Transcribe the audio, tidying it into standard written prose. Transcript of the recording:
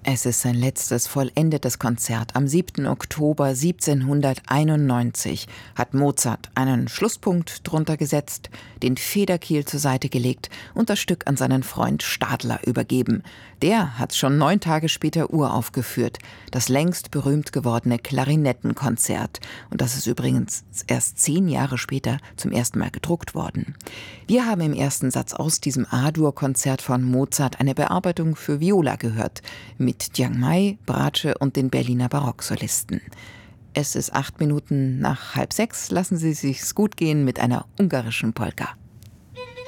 Es ist sein letztes vollendetes Konzert. Am 7. Oktober 1791 hat Mozart einen Schlusspunkt drunter gesetzt, den Federkiel zur Seite gelegt und das Stück an seinen Freund Stadler übergeben. Der hat schon 9 Tage später uraufgeführt, das längst berühmt gewordene Klarinettenkonzert. Und das ist übrigens erst 10 Jahre später zum ersten Mal gedruckt worden. Wir haben im ersten Satz aus diesem A-Dur-Konzert von Mozart eine Bearbeitung für Viola gehört, mit Chiang Mai, Bratsche und den Berliner Barocksolisten. Es ist 8 Minuten nach 5:30. Lassen Sie sich's gut gehen mit einer ungarischen Polka.